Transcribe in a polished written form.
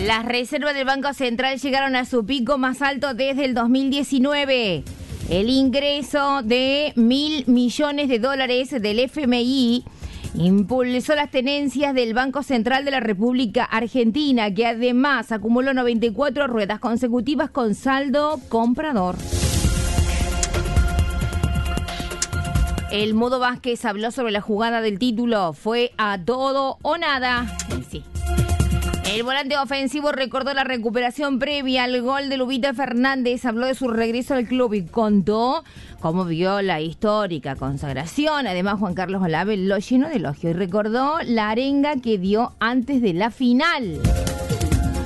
Las reservas del Banco Central llegaron a su pico más alto desde el 2019. El ingreso de $1.000 millones del FMI impulsó las tenencias del Banco Central de la República Argentina, que además acumuló 94 ruedas consecutivas con saldo comprador. El Mudo Vázquez habló sobre la jugada del título. Fue a todo o nada. Sí. El volante ofensivo recordó la recuperación previa al gol de Lubita Fernández, habló de su regreso al club y contó cómo vio la histórica consagración. Además, Juan Carlos Olave lo llenó de elogio y recordó la arenga que dio antes de la final.